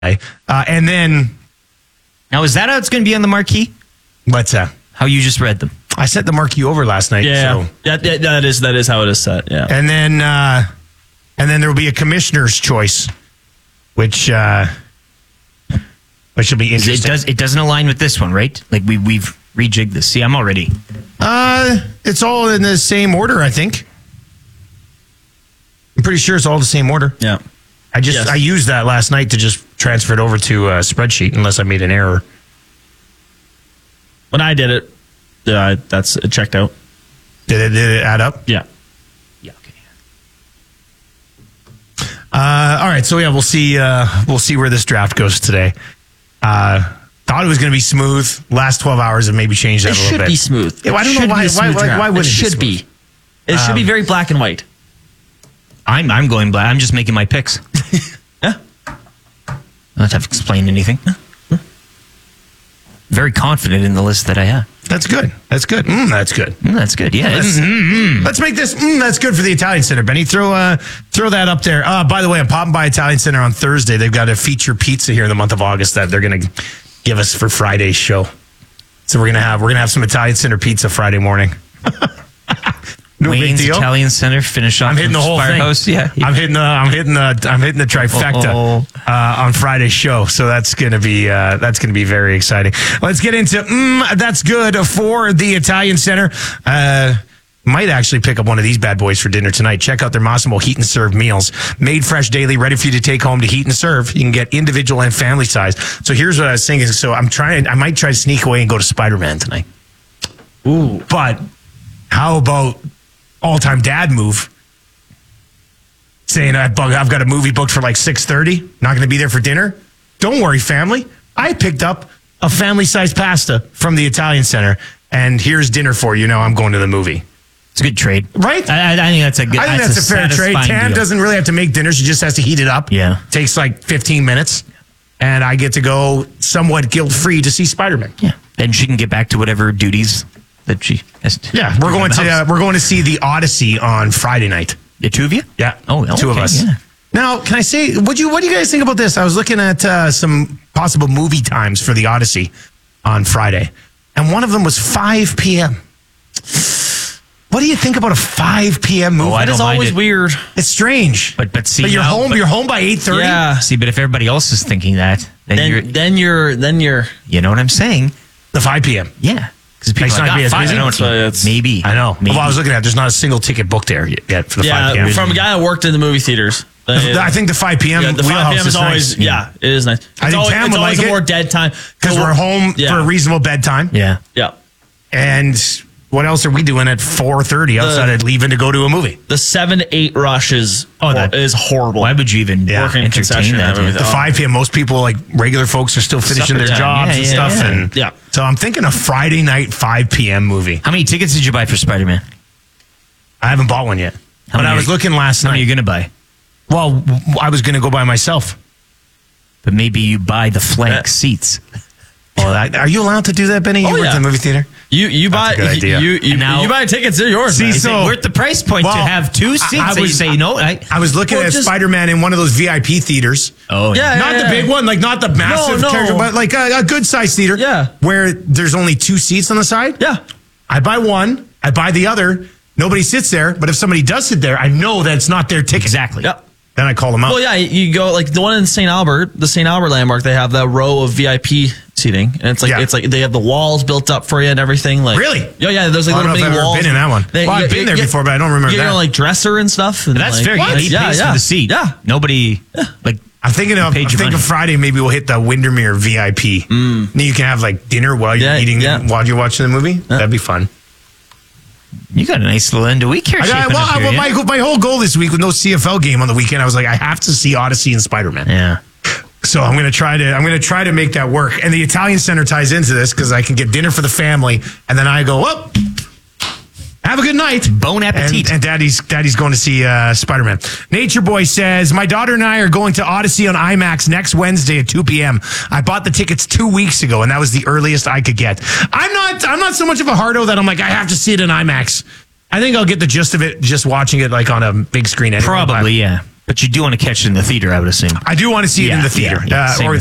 And then... Now, is that how it's going to be on the marquee? What's that? How you just read them. I sent the marquee over last night. Yeah, So. that is how it is set. Yeah, And then there will be a commissioner's choice, which will be interesting. It doesn't align with this one, right? Like we've rejigged this. See, I'm already. It's all in the same order, I think. I'm pretty sure it's all the same order. yeah. I used that last night to just transfer it over to a spreadsheet, unless I made an error. When I did it, it checked out. Did it add up? Yeah. Yeah. Okay. All right, so yeah, we'll see where this draft goes today. Thought it was going to be smooth. Last 12 hours have maybe changed that a little bit. It should be smooth. Yeah, I don't know why would it should be. It should be very black and white. I'm going black. I'm just making my picks. Yeah. I don't have to explain anything. Very confident in the list that I have. That's good. That's good. That's good. That's good. Yeah. Let's make this. That's good for the Italian Center, Benny. Throw that up there. By the way, I'm popping by Italian Center on Thursday. They've got a feature pizza here in the month of August that they're going to give us for Friday's show. So we're gonna have some Italian Center pizza Friday morning. No Wayne's big deal. Italian Center. Finish off. I'm hitting the whole thing. Firehouse. Yeah. I'm hitting the trifecta on Friday's show. So that's gonna be very exciting. Let's get into that's good for the Italian Center. Might actually pick up one of these bad boys for dinner tonight. Check out their Massimo Heat and Serve meals. Made fresh daily, ready for you to take home to heat and serve. You can get individual and family size. So here's what I was thinking. So I might try to sneak away and go to Spider-Man tonight. Ooh. But how about all-time dad move? Saying I've got a movie booked for like 6:30. Not going to be there for dinner. Don't worry, family. I picked up a family-sized pasta from the Italian Center, and here's dinner for you. Now I'm going to the movie. It's a good trade, right? I think that's a good. I think that's a fair trade. Tam deal. doesn't really have to make dinner; she just has to heat it up. Yeah, takes like 15 minutes, and I get to go somewhat guilt-free to see Spider-Man. Yeah, then she can get back to whatever duties that she has. Yeah, we're going to see the Odyssey on Friday night. The two of you? Yeah. Oh, two of us. Yeah. Now, can I say what do you guys think about this? I was looking at some possible movie times for the Odyssey on Friday, and one of them was 5 p.m. What do you think about a 5 p.m. movie? That is always weird. It's strange. But see, you're home. You're home by 8:30. Yeah. See, but if everybody else is thinking that, then you're. You know what I'm saying? The 5 p.m. Yeah. Because people not be as busy. Maybe. I know. Maybe. Well, I was looking at. There's not a single ticket booked there yet for the 5 p.m. From a guy that worked in the movie theaters. I think the 5 p.m. The 5 p.m. is always nice. It is nice. I think Tam would like it. It's always a more dead time because we're home for a reasonable bedtime. Yeah. Yeah. And what else are we doing at 4:30 outside of leaving to go to a movie? The 7 to 8 rush is horrible. Why would you even working in concession that? The 5 p.m. most people, like regular folks, are still finishing their jobs and stuff. And so I'm thinking a Friday night 5 p.m. movie. How many tickets did you buy for Spider-Man? I haven't bought one yet. But I was looking last night. How many are you going to buy? Well, I was going to go by myself. But maybe you buy the flank seats. Are you allowed to do that, Benny? You work in the movie theater? You buy you buy tickets, they're yours. See, so worth the price point to have two seats. I was looking at Spider-Man in one of those VIP theaters. Oh, yeah. Not the big one, like not the massive character, but like a good size theater. Yeah. Where there's only 2 seats on the side. Yeah. I buy one, I buy the other. Nobody sits there, but if somebody does sit there, I know that it's not their ticket. Exactly. Yep. Then I call them out. Well, yeah, you go like the one in St. Albert, the St. Albert landmark. They have that row of VIP seating, and it's like they have the walls built up for you and everything. Like really? Yeah. There's like little mini walls. I've never been in that one. I've been there before, but I don't remember you that. know, like dresser and stuff. And that's like, fair. He pays for the seat. Yeah. Nobody like. I'm thinking Friday maybe we'll hit the Windermere VIP. Then you can have like dinner while you're eating, while you're watching the movie. That'd be fun. You got a nice little end of week here. My whole goal this week with no CFL game on the weekend, I was like, I have to see Odyssey and Spider-Man. Yeah. So I'm gonna try to make that work. And the Italian Center ties into this because I can get dinner for the family, and then I go, well, have a good night. Bon appetit. And Daddy's going to see Spider-Man. Nature Boy says, my daughter and I are going to Odyssey on IMAX next Wednesday at 2 p.m. I bought the tickets 2 weeks ago, and that was the earliest I could get. I'm not so much of a hardo that I'm like, I have to see it in IMAX. I think I'll get the gist of it just watching it like on a big screen anyway. Probably, yeah. But you do want to catch it in the theater, I would assume. I do want to see it in the theater, same or